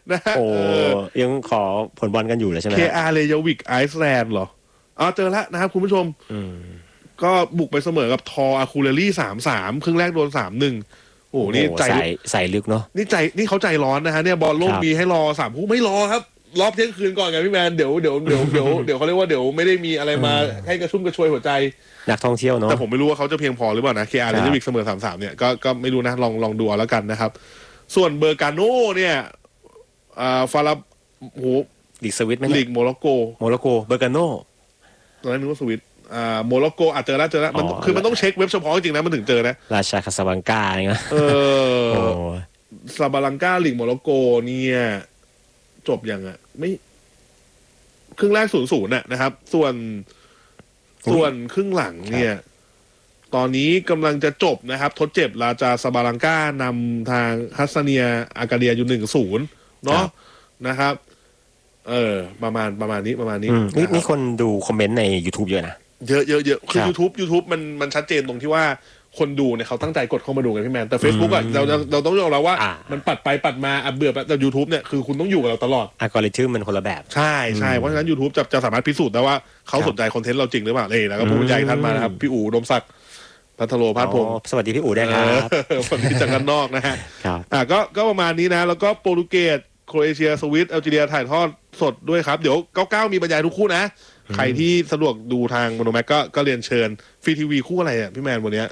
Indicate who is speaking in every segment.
Speaker 1: นะฮะ
Speaker 2: โอ้ยังขอผลบอลกันอยู่เลยใช่ไหม
Speaker 1: KR เรยาวิกไอซ์แลนด์เหรอเจอแล้วนะครับคุณผู้ชมก็บุกไปเสมอกับทออาคูเรลี่3-3ครึ่งแรกโดน3-1โอ้นี่ใจ
Speaker 2: ใส่ลึกเนาะ
Speaker 1: นี่เขาใจร้อนนะฮะเนี่ยบอลโลกมีให้รอ3 คู่ไม่รอครับรอบเที่ยงคืนก่อนไงพี่แมนเดี๋ยวเขาเรียกว่าเดี๋ยวไม่ได้มีอะไรมาให้กระชุ่มกระชวยหัวใจ
Speaker 2: นักท่องเที่ยวเนาะ
Speaker 1: แต่ผมไม่รู้ว่าเขาจะเพียงพอหรือเปล่านะ KR เรยาวิกเสมอ3-3เนี่ยก็ไม่รู้นะลองดูเอาแล้วกันนะครับส่วนเบอร์กาโน่เนี่ยฟาราโห
Speaker 2: ลีกสวิตไหม
Speaker 1: ลีกโมร็อกโก
Speaker 2: เบอร์กาโน่
Speaker 1: ตอนนั้นนึกว่าสวิตโมร็อกโกเจอแล้วมันคือมันต้องเช็คเว็บเฉพาะจริงๆนะมันถึงเจอนะ
Speaker 2: ราชาคาซาบังกาเนี่ย
Speaker 1: ซาบาลังกาลีกโมร็อกโกเนี่ยจบยังไม่ครึ่งแรก0-0นะครับส่วนครึ่งหลังเนี่ยตอนนี้กำลังจะจบนะครับทดเจ็บราชาซาบาลังกานำทางฮัสซาเนียอากาเดียอยู่1-0เนาะนะครับประมาณนี้
Speaker 2: นี่คนดูคอมเมนต์ใน YouTube เยอะนะ
Speaker 1: เยอะคือ YouTube มันชัดเจนตรงที่ว่าคนดูเนี่ยเขาตั้งใจกดเข้ามาดูกันพี่แมนแต่ Facebook เราต้องยอมรับว่ามันปัดไปปัดมาเบื่อแต่ YouTube เนี่ยคือคุณต้องอยู่กับเราตลอด
Speaker 2: อัลกอริทึมมันคนละแบบ
Speaker 1: ใช่เพราะฉะนั้น YouTube จะสามารถพิสูจน์ได้ว่าเขาสนใจคอนเทนต์เราจริงหรือเปล่าแล้วก็ผู้บรรยายท่านมานะครับพี่อู๋ดมศักดิ์พัทโลภาสพงศ์
Speaker 2: สวัสดีพี่อู๋ด้วยครับ
Speaker 1: สวัสดีจากด้านนอกนะฮะก็ประมาณนี้นะแล้วก็โปรตุเกสโครเอเชียสวิตแอลจีเรียถ่ายทอดสดด้วยครับเดี๋ยว99มีบรรยายทุกคู่นะใครที่สะดวกดูทางโมโนแม็กก็เรียนเชิญฟรีทีวีคู่อะไรพี่แมนวันนี้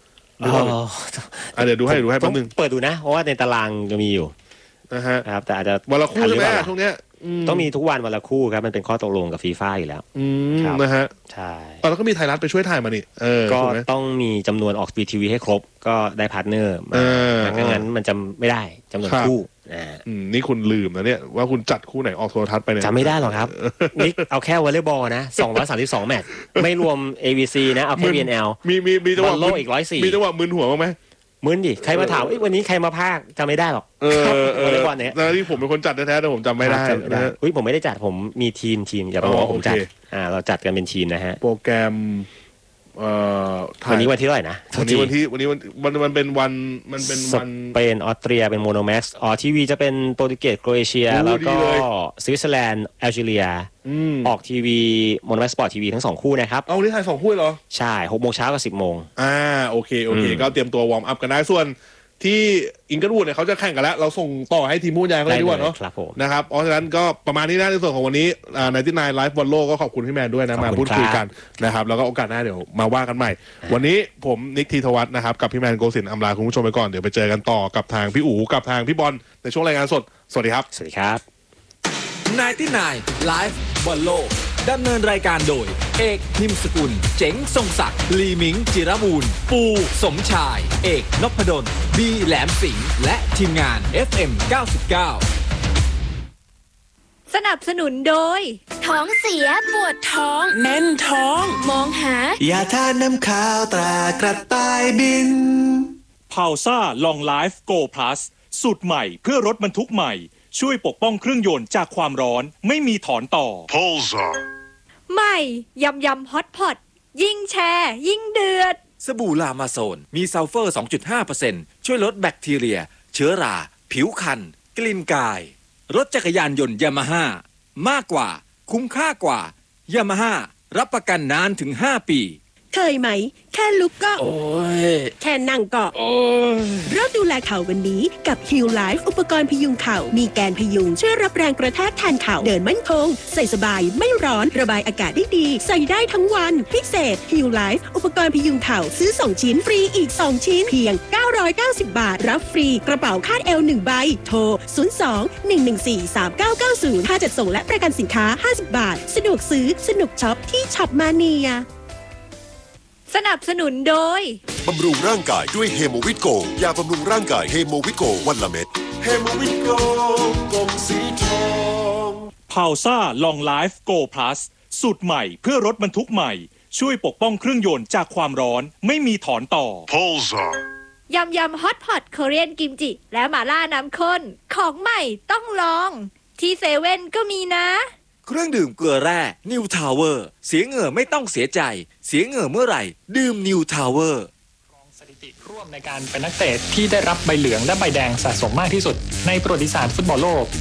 Speaker 1: เดี๋ยวดูให้แป๊บนึง
Speaker 2: เปิดดูนะเพราะว่าในตารางจะมีอยู่
Speaker 1: นะฮะ
Speaker 2: ครับแต่อาจจะ
Speaker 1: วันละคู่ใช่ไหมช่วงนี้
Speaker 2: ต้องมีทุกวันละคู่ครับมันเป็นข้อตกลงกับฟีฟ่าอยู่แล้ว
Speaker 1: นะฮะ
Speaker 2: ใช่
Speaker 1: แล้วก็มีไทยรัฐไปช่วยถ่ายมานี่
Speaker 2: ก็ต้องมีจำนวนออกฟรีทีวีให้ครบก็ได้พาร์ทเนอร์มางั้นมันจะไม่ได้จำนวนคู่
Speaker 1: นี่คุณลืมนะเนี่ยว่าคุณจัดคู่ไหนออกโทรทัศน์ไปเนี่ย
Speaker 2: จำไม่ได้หรอกครับนี่เอาแค่วอลเลย์บอลนะ232แมตช์ไม่รวม AVC นะเอาแค่ VNL
Speaker 1: มีจังหวะ
Speaker 2: โลอีก104
Speaker 1: มีจังหวะมึนหัวบ้างไหม
Speaker 2: มึนดิใครมาถามวันนี้ใครมาพากจำไม่ได้หรอกวอลเลย์บอลเนี่ย
Speaker 1: ที่ผมเป็นคนจัดแท้ๆแต่ผมจำไม่ได้
Speaker 2: ผมไม่ได้จัดผมมีทีมอย่าไปบอกผมจัดเราจัดกันเป็นทีมนะฮะ
Speaker 1: โปรแกรม
Speaker 2: วันนี้วันที่เท่าไหร่นะ
Speaker 1: วันนี้มันเป็นวัน
Speaker 2: สเปนออสเตรียเป็นโมโนแม็กซ์ทีวีจะเป็นโปรตุเกสโครเอเชียแล้วก็สวิตเซอร์แลนด์แอลจีเรียออกทีวีโมโนแม็กซ์สปอร์ตทีวีทั้ง2คู่นะครับ
Speaker 1: เอานี่ถ่าย2คู่เหรอ
Speaker 2: ใช่6 โมงเช้ากับ10 โมง
Speaker 1: โอเคก็เตรียมตัววอร์มอัพกันได้ส่วนที่อิงเกิลวูดเนี่ยเขาจะแข่งกันแล้วเราส่งต่อให้ทีมผู้บรรยายเขาเลยดีกว่าเนาะนะครับเพราะฉะนั้นก็ประมาณนี้นะในส่วนของวันนี้99 Live บอลโลกก็ขอบคุณพี่แมนด้วยนะมาพูดคุยกันนะครับแล้วก็โอกาสหน้าเดี๋ยวมาว่ากันใหม่วันนี้ผมนิกธีทวัฒน์นะครับกับพี่แมนโกสินทร์อำลาคุณผู้ชมไปก่อนเดี๋ยวไปเจอกันต่อกับทางพี่อู๋กับทางพี่บอลในช่วงรายงานสดสวัสดีครับ
Speaker 2: สวัสดีครับ
Speaker 3: 99 Live บอลโลกดำเนินรายการโดยเอกนิมสกุลเจ๋งทรงศักดิ์ลีมิงจิรบูรณ์ปูสมชายเอกนพดลบีแหลมสิงห์และทีมงาน FM 99
Speaker 4: สนับสนุนโดย
Speaker 5: ท้องเสียปวดท้อง
Speaker 3: แน่นท้อง
Speaker 5: มองหาย
Speaker 6: าทาน้ำข้าวตรากระต่ายบิน
Speaker 7: พาวซ่าลองไลฟ์โกลพลัสสูตรใหม่เพื่อรถบรรทุกใหม่ช่วยปกป้องเครื่องยนต์จากความร้อนไม่มีถอนต่อ
Speaker 8: Pulsar
Speaker 4: ใหม่ยำฮอตพอตยิ่งแชร์ยิ่งเดือด
Speaker 3: สบู่ลามาโซนมีซัลเฟอร์ 2.5% ช่วยลดแบคทีเรียเชื้อราผิวคันกลิ่นกายรถจักรยานยนต์ยามาฮ่ามากกว่าคุ้มค่ากว่ายามาฮ่ารับประกันนานถึง5 ปี
Speaker 9: เคยไหมแค่ลุกก็
Speaker 3: โอ้ย
Speaker 9: แค่นั่งก็
Speaker 3: โอ้ย
Speaker 9: เริ่มดูแลเข่าวันนี้กับ Heal Life อุปกรณ์พยุงเข่ามีแกนพยุงช่วยรับแรงกระแทกแทนเข่าเดินมั่นคงใส่สบายไม่ร้อนระบายอากาศได้ดีใส่ได้ทั้งวันพิเศษ Heal Life อุปกรณ์พยุงเข่าซื้อ2 ชิ้นฟรีอีก2 ชิ้นเพียง990 บาทรับฟรีกระเป๋าคาดเอว1 ใบโทร02-114-3990ค่าจัดส่งและประกันสินค้า50 บาทสะดวกซื้อสนุกช็อปที่ช็อปมาเนีย
Speaker 4: สนับสนุนโดย
Speaker 8: บำรุงร่างกายด้วยเฮโมวิตโกยาบำรุงร่างกายเฮโมวิตโกวันละเม็ดเฮโมวิตโกกลมสีทอง
Speaker 7: พาวซ่าลองไลฟ์โกลพลัสสูตรใหม่เพื่อรถบรรทุกใหม่ช่วยปกป้องเครื่องยนต์จากความร้อนไม่มีถอนต่อ
Speaker 8: Pulsar
Speaker 4: ยำฮอตพอตโคเรียนกิมจิและหม่าล่าน้ำข้นของใหม่ต้องลองที่เซเว่นก็มีนะ
Speaker 3: เครื่องดื่มเกลือแร่นิวทาวเวอร์เสียเหงื่อไม่ต้องเสียใจเสียเหงื่อเมื่อไหร่ดื่มนิวทาวเวอร์
Speaker 10: กองสถิติร่วมในการเป็นนักเตะที่ได้รับใบเหลืองและใบแดงสะสมมากที่สุดในประวัติศาสตร์ฟุตบอลโลก